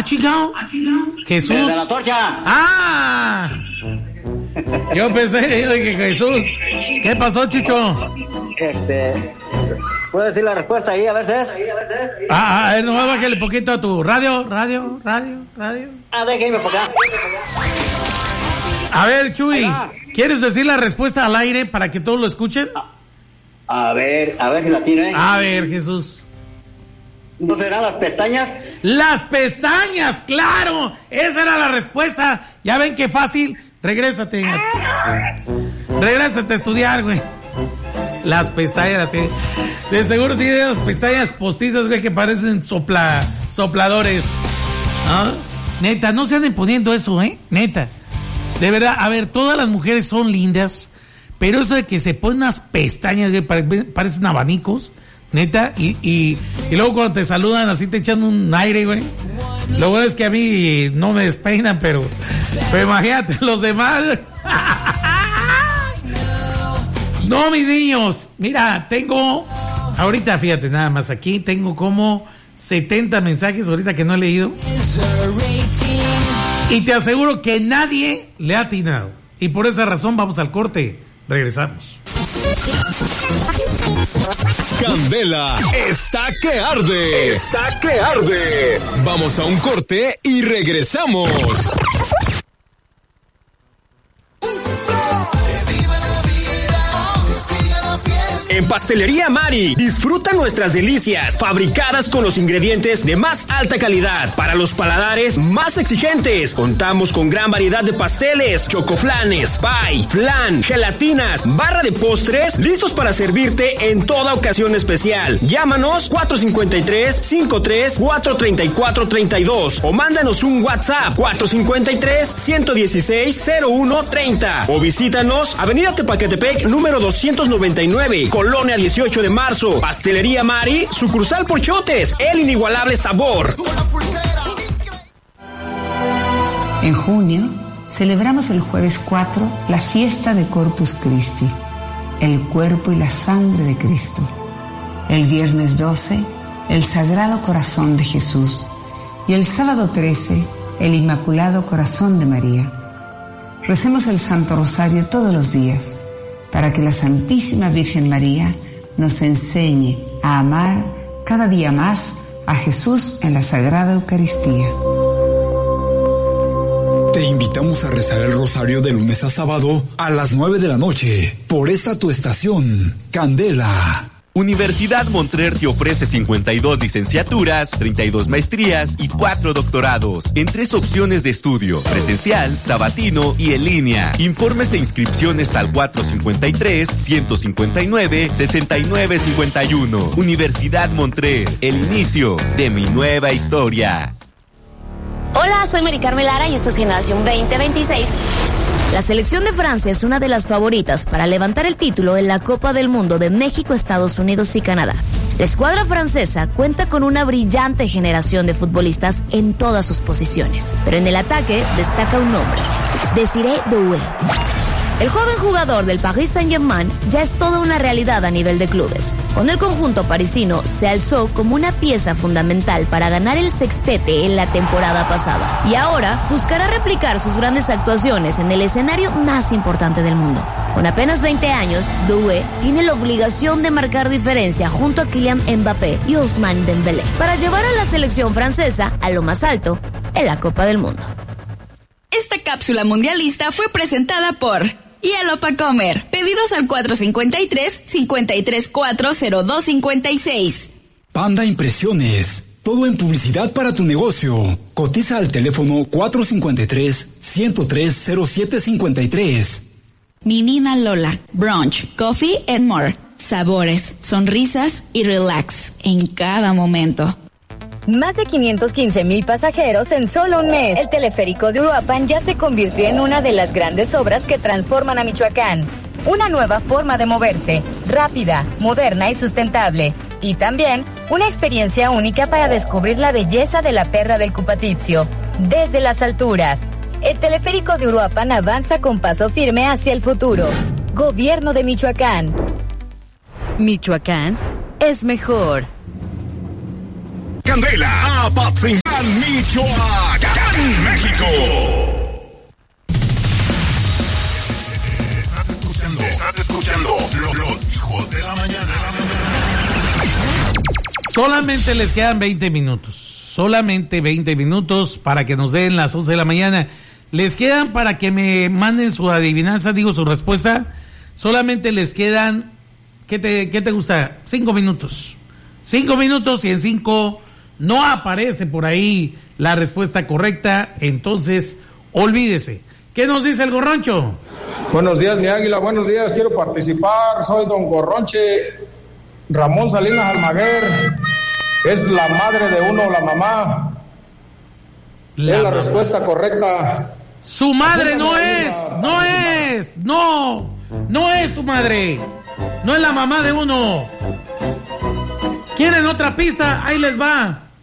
chingado. Jesús. De la torcha. ¡Ah! Yo pensé que Jesús. ¿Qué pasó, Chucho? ¿Puedo decir la respuesta ahí? A ver si es. A ver, nomás bájale poquito a tu radio. Déjame por acá. A ver, Chuy, ¿quieres decir la respuesta al aire para que todos lo escuchen? A ver si la tiene. A ver, Jesús. ¿No serán las pestañas? ¡Las pestañas! ¡Claro! Esa era la respuesta. Ya ven qué fácil. Regrésate a estudiar, güey. Las pestañas, ¿sí? De seguro tiene las pestañas postizas, güey, que parecen sopladores. ¿Ah? Neta, no se anden poniendo eso, neta. De verdad, a ver, todas las mujeres son lindas, pero eso de que se ponen unas pestañas, güey, parecen abanicos, neta, y luego cuando te saludan así te echan un aire, güey. Lo bueno es que a mí no me despeinan, pero imagínate los demás, güey. No, mis niños, mira, tengo, ahorita fíjate nada más, aquí tengo como 70 mensajes ahorita que no he leído. Y te aseguro que nadie le ha atinado. Y por esa razón vamos al corte. Regresamos. Candela está que arde. Vamos a un corte y regresamos. En Pastelería Mari, disfruta nuestras delicias, fabricadas con los ingredientes de más alta calidad, para los paladares más exigentes. Contamos con gran variedad de pasteles, chocoflanes, pie, flan, gelatinas, barra de postres, listos para servirte en toda ocasión especial. Llámanos 453-53-434-32 o mándanos un WhatsApp 453-116-0130 o visítanos Avenida Tepacatepec número 299, Colonia 18 de Marzo. Pastelería Mari, sucursal Pochotes, el inigualable sabor. En junio, celebramos el jueves 4 la fiesta de Corpus Christi, el cuerpo y la sangre de Cristo. El viernes 12, el Sagrado Corazón de Jesús. Y el sábado 13, el Inmaculado Corazón de María. Recemos el Santo Rosario todos los días, para que la Santísima Virgen María nos enseñe a amar cada día más a Jesús en la Sagrada Eucaristía. Te invitamos a rezar el rosario de lunes a sábado a las 9 de la noche por esta tu estación, Candela. Universidad Montclair te ofrece 52 licenciaturas, 32 maestrías y 4 doctorados en 3 opciones de estudio: presencial, sabatino y en línea. Informes de inscripciones al 453-159-6951. Universidad Montclair, el inicio de mi nueva historia. Hola, soy Mari Carmen Lara y esto es Generación 2026. La selección de Francia es una de las favoritas para levantar el título en la Copa del Mundo de México, Estados Unidos y Canadá. La escuadra francesa cuenta con una brillante generación de futbolistas en todas sus posiciones, pero en el ataque destaca un nombre: Désiré Doué. El joven jugador del Paris Saint-Germain ya es toda una realidad a nivel de clubes. Con el conjunto parisino se alzó como una pieza fundamental para ganar el sextete en la temporada pasada. Y ahora buscará replicar sus grandes actuaciones en el escenario más importante del mundo. Con apenas 20 años, Doué tiene la obligación de marcar diferencia junto a Kylian Mbappé y Ousmane Dembélé para llevar a la selección francesa a lo más alto en la Copa del Mundo. Esta cápsula mundialista fue presentada por Hielo pa' Comer. Pedidos al 453-534-0256. Panda Impresiones. Todo en publicidad para tu negocio. Cotiza al teléfono 453-103-0753. Menina Lola. Brunch, coffee and more. Sabores, sonrisas y relax en cada momento. Más de 515,000 pasajeros en solo un mes. El teleférico de Uruapan ya se convirtió en una de las grandes obras que transforman a Michoacán. Una nueva forma de moverse, rápida, moderna y sustentable. Y también una experiencia única para descubrir la belleza de la Perla del Cupatizio, desde las alturas. El teleférico de Uruapan avanza con paso firme hacia el futuro. Gobierno de Michoacán. Michoacán es mejor. Candela, Apatzingán, Michoacán, México. Estás escuchando los hijos de la mañana. Solamente les quedan 20 minutos. Solamente 20 minutos para que nos den las 11 de la mañana. Les quedan para que me manden su adivinanza, su respuesta. Solamente les quedan, ¿qué te gusta? 5 minutos. 5 minutos y en 5 no aparece por ahí la respuesta correcta. Entonces, olvídese. ¿Qué nos dice el Gorroncho? Buenos días, mi águila. Buenos días. Quiero participar. Soy don Gorronche Ramón Salinas Almaguer. Es la madre de uno, la mamá. Es la respuesta correcta. Su madre no es su madre. No es la mamá de uno. ¿Quieren otra pista? Ahí les va.